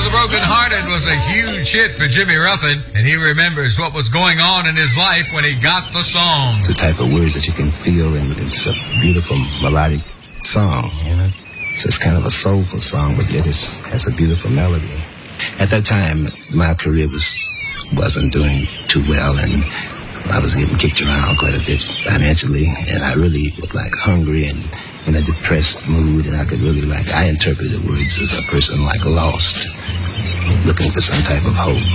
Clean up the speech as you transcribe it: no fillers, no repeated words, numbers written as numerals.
the Broken Hearted was a huge hit for Jimmy Ruffin, and he remembers what was going on in his life when he got the song. It's the type of words that you can feel, and it's a beautiful melodic song, you know. So it's kind of a soulful song, but yet it has a beautiful melody. At that time, my career wasn't doing too well, and I was getting kicked around quite a bit financially, and I really was like hungry and in a depressed mood, and I could really I interpreted the words as a person like lost, looking for some type of hope.